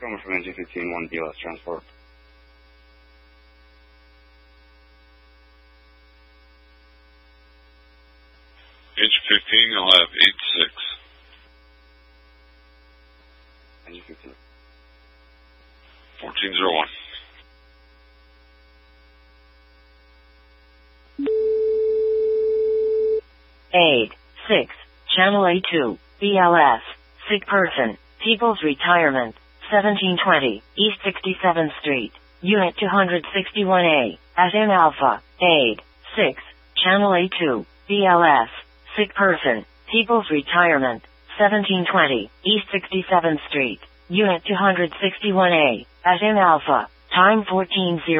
Coming from engine 15-1 BLS transport. Engine 15, you'll have 86. Engine 15. 1401. Aid 6, Channel A2, BLS, sick person, People's Retirement, 1720, East 67th Street, Unit 261A, at M Alpha, Aid 6, Channel A2, BLS, sick person, People's Retirement, 1720, East 67th Street, Unit 261A, at M Alpha, time 14:00.